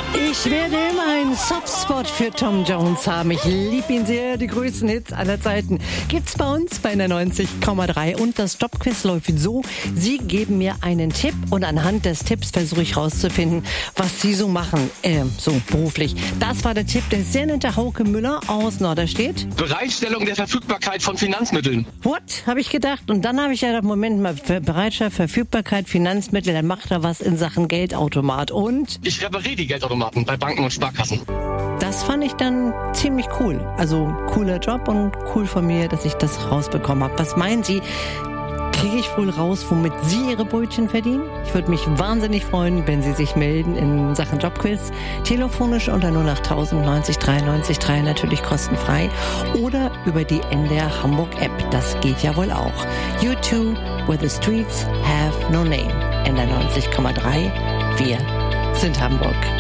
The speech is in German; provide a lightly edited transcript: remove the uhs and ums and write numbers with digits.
Ich werde immer einen Softspot für Tom Jones haben. Ich liebe ihn sehr. Die größten Hits aller Zeiten gibt's bei uns bei der 90,3. Und das Jobquiz läuft so. Sie geben mir einen Tipp und anhand des Tipps versuche ich rauszufinden, was Sie so machen, so beruflich. Das war der Tipp der sehr nette Hauke Müller aus Norderstedt. Bereitstellung der Verfügbarkeit von Finanzmitteln. What? Habe ich gedacht. Und dann habe ich ja gedacht, Moment mal, Bereitschaft, Verfügbarkeit, Finanzmittel, dann macht er was in Sachen Geldautomat. Und? Ich repariere die Geldautomaten bei Banken und Sparkassen. Das fand ich dann ziemlich cool. Also cooler Job und cool von mir, dass ich das rausbekommen habe. Was meinen Sie? Kriege ich wohl raus, womit Sie Ihre Brötchen verdienen? Ich würde mich wahnsinnig freuen, wenn Sie sich melden in Sachen Jobquiz. Telefonisch unter 08000 90 93 3, natürlich kostenfrei. Oder über die NDR Hamburg App. Das geht ja wohl auch. U2, Where the Streets Have No Name. NDR 90,3. Wir sind Hamburg.